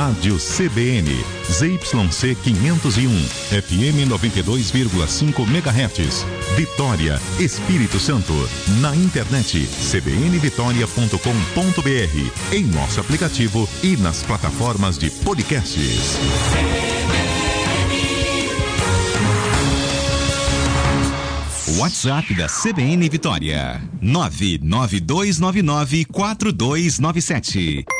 Rádio CBN, ZYC 501, FM 92,5 MHz, Vitória, Espírito Santo. Na internet, cbnvitoria.com.br, em nosso aplicativo e nas plataformas de podcasts. WhatsApp da CBN Vitória, 992994297.